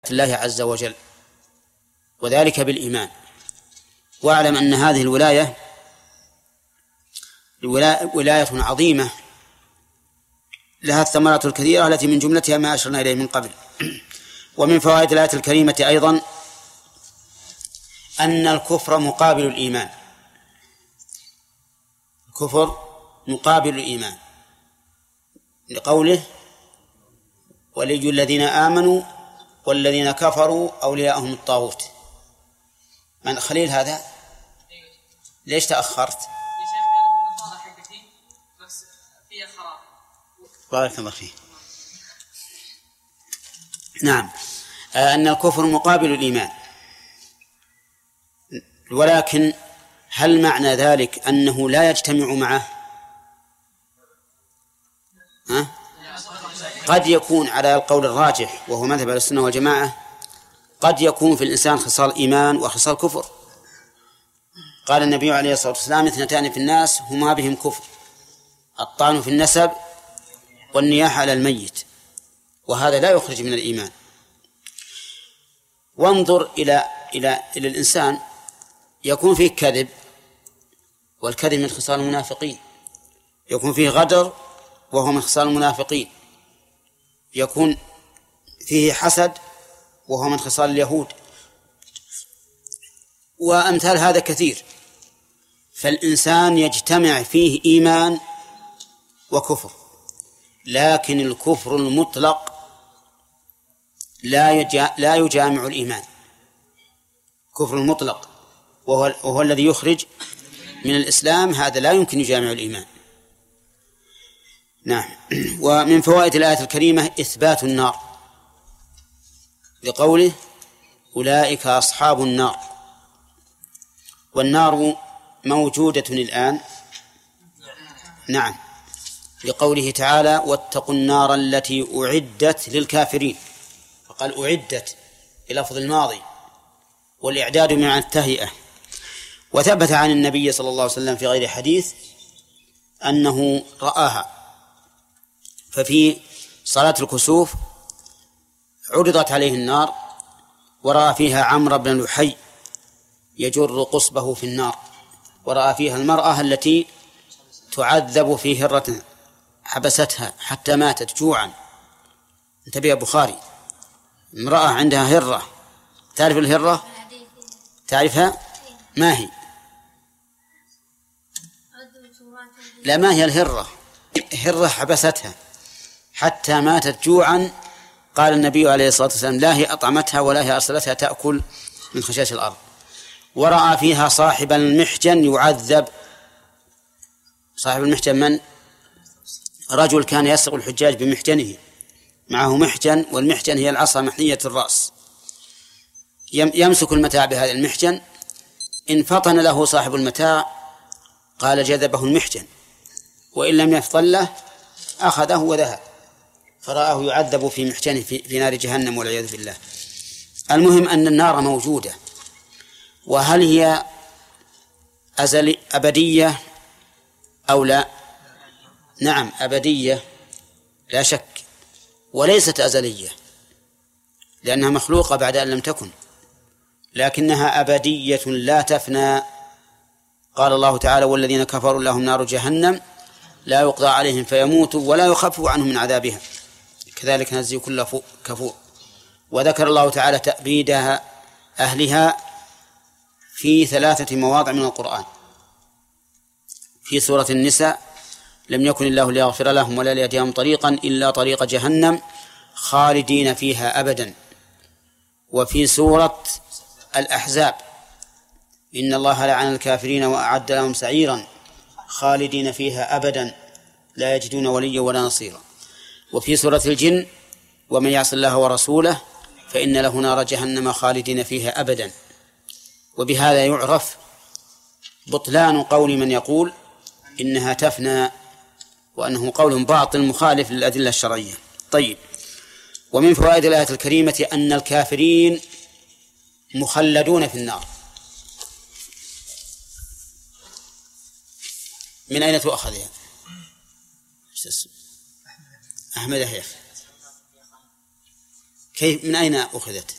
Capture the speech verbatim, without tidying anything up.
الله عز وجل، وذلك بالإيمان. واعلم أن هذه الولاية ولاية عظيمة لها الثمرات الكثيرة التي من جملتها ما أشرنا إليه من قبل. ومن فوائد الآية الكريمة أيضا أن الكفر مقابل الإيمان. الكفر مقابل الإيمان لقوله ولي الذين آمنوا والذين كفروا أولياءهم الطاغوت. من خليل هذا ليش تأخرت؟ بارك الله فيه. نعم، أن الكفر مقابل الإيمان، ولكن هل معنى ذلك أنه لا يجتمع معه؟ ها؟ قد يكون على القول الراجح وهو مذهب أهل السنة والجماعة، قد يكون في الإنسان خصال إيمان وخصال كفر. قال النبي عليه الصلاة والسلام اثنتان في الناس هما بهم كفر: الطعن في النسب والنياحة على الميت، وهذا لا يخرج من الإيمان. وانظر إلى إلى إلى الإنسان، يكون فيه كذب، والكذب من خصال المنافقين. يكون فيه غدر وهو من خصال المنافقين. يكون فيه حسد وهو من خصال اليهود، وأمثال هذا كثير. فالإنسان يجتمع فيه إيمان وكفر، لكن الكفر المطلق لا لا يجامع الإيمان. كفر المطلق وهو, وهو الذي يخرج من الإسلام، هذا لا يمكن يجامع الإيمان. نعم. ومن فوائد الآية الكريمة إثبات النار لقوله أولئك أصحاب النار. والنار موجودة الآن، نعم، لقوله تعالى واتقوا النار التي أعدت للكافرين، فقال أعدت بلفظ الماضي، والإعداد من التهيئة. وثبت عن النبي صلى الله عليه وسلم في غير حديث أنه رآها. ففي صلاة الكسوف عرضت عليه النار ورأى فيها عمرو بن لحي يجر قصبه في النار، ورأى فيها المرأة التي تعذب في هرة حبستها حتى ماتت جوعا. انتبه يا بخاري، امرأة عندها هرة. تعرف الهرة؟ تعرفها؟ ما هي؟ لا، ما هي الهرة؟ هرة حبستها حتى ماتت جوعا. قال النبي عليه الصلاة والسلام لا هي أطعمتها ولا هي أرسلتها تأكل من خشاش الأرض. ورأى فيها صاحب المحجن يعذب. صاحب المحجن من؟ رجل كان يسرق الحجاج بمحجنه، معه محجن، والمحجن هي العصا محنية الرأس، يمسك المتاع بهذا المحجن. إن فطن له صاحب المتاع قال جذبه المحجن، وإن لم يفطن له أخذه وذهب. فرآه يعذب في محجنه في نار جهنم والعياذ بالله. المهم أن النار موجودة. وهل هي أزلي أبدية أو لا؟ نعم أبدية لا شك، وليست أزلية لأنها مخلوقة بعد أن لم تكن، لكنها أبدية لا تفنى. قال الله تعالى والذين كفروا لهم نار جهنم لا يقضى عليهم فيموتوا ولا يخفف عنهم من عذابها كذلك نجزي كل كفور. وذكر الله تعالى تأبيدها أهلها في ثلاثة مواضع من القرآن. في سورة النساء لم يكن الله ليغفر لهم ولا ليهديهم طريقا إلا طريق جهنم خالدين فيها أبدا. وفي سورة الأحزاب إن الله لعن الكافرين وأعد لهم سعيرا خالدين فيها أبدا لا يجدون وليا ولا نصيرا. وفي سورة الجن ومن يعص الله ورسوله فإن له نار جهنم خالدين فيها أبدا. وبهذا يعرف بطلان قول من يقول إنها تفنى، وأنه قول باطل مخالف للأدلة الشرعية. طيب، ومن فوائد الآية الكريمة أن الكافرين مخلدون في النار. من أين تؤخذ يعني؟ أحمد أحيف كيف من أين أخذت؟